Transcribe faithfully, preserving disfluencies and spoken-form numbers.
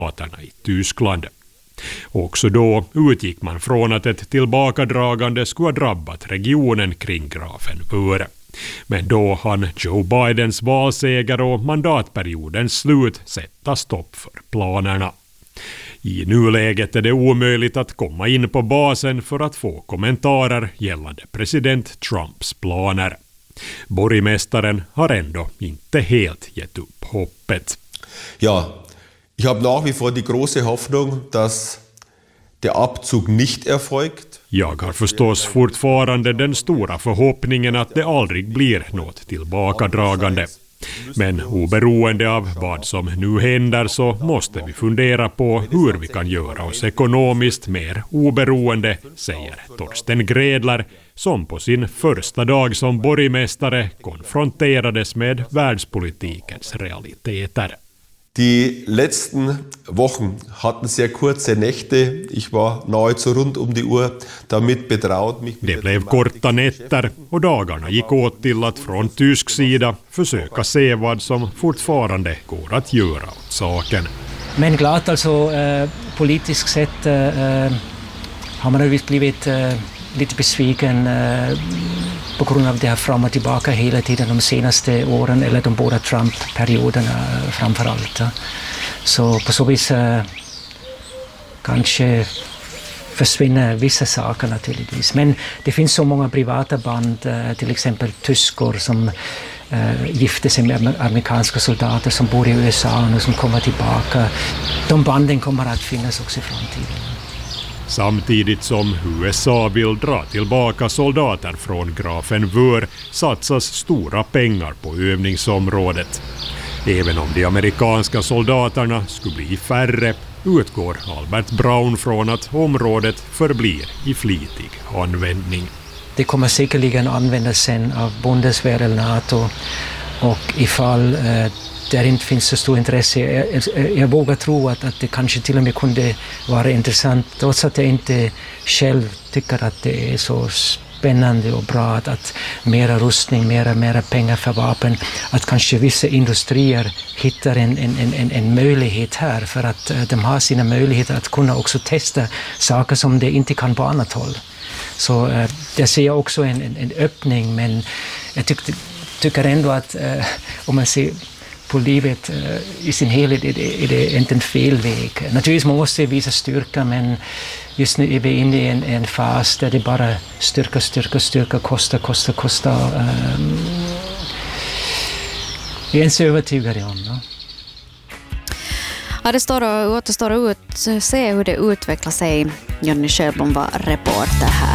i Tyskland. Också då utgick man från att ett tillbakadragande skulle ha drabbat regionen kring Grafenwöhr. Men då hann Joe Bidens valseger och mandatperiodens slut sätta stopp för planerna. I nuläget är det omöjligt att komma in på basen för att få kommentarer gällande president Trumps planer. Borgmästaren har ändå inte helt gett upp hoppet. Ja, ich habe nach wie vor die große Hoffnung, dass der Abzug nicht erfolgt. Jag har förstås fortfarande den stora förhoppningen att det aldrig blir något tillbakadragande. Men oberoende av vad som nu händer så måste vi fundera på hur vi kan göra oss ekonomiskt mer oberoende, säger Torsten Gredler, som på sin första dag som borgmästare konfronterades med världspolitikens realiteter. Die letzten Wochen hatten sehr kurze Nächte. Ich war nahezu rund um die Uhr damit betraut. Mich Det blev korta nätter och dagarna gick åt till att från tysk sida försöka se vad som fortfarande går att göra åt saken. Men klart alltså, eh, politiskt sett eh, har man naturligtvis blivit eh, lite besviken eh, på grund av det här fram och tillbaka hela tiden de senaste åren, eller de båda Trump-perioderna framförallt. Så på så vis eh, kanske försvinner vissa saker naturligtvis. Men det finns så många privata band, eh, till exempel tyskor som eh, gifte sig med amerikanska soldater som bor i U S A och som kommer tillbaka. De banden kommer att finnas också i framtiden. Samtidigt som U S A vill dra tillbaka soldater från Grafenwöhr satsas stora pengar på övningsområdet. Även om de amerikanska soldaterna skulle bli färre utgår Albert Braun från att området förblir i flitig användning. Det kommer säkerligen användas sen av Bundeswehr eller NATO, och ifall eh, där inte finns så stor intresse. Jag, jag, jag vågar tro att, att det kanske till och med kunde vara intressant, trots att jag inte själv tycker att det är så spännande och bra att, att mera rustning, mera, mera pengar för vapen, att kanske vissa industrier hittar en, en, en, en möjlighet här, för att de har sina möjligheter att kunna också testa saker som de inte kan på annat håll. Så äh, där ser jag också en, en, en öppning, men jag tyck, tycker ändå att äh, om man ser på livet uh, i sin helhet är det, är det inte en fel väg. Naturligtvis man måste visa styrka, men just nu är vi inne i en, en fas där det bara styrka, styrka, styrka, kosta, kosta, kosta. Um, jag är inte så övertygad om. No? Ja, det står och återstår att se hur det utvecklar sig. Jonny Sjöblom var reporter här.